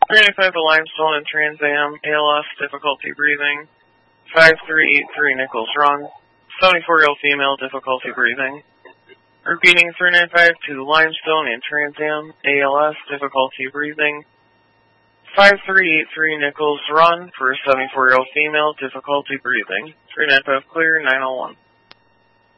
395 to Limestone and Trans Am, ALS, difficulty breathing. 5383 Nichols Run, 74-year-old female, difficulty breathing. Repeating 395 to Limestone and Trans Am, ALS, difficulty breathing. 5383 Nichols Run for a 74-year-old female, difficulty breathing. 395 clear, 901.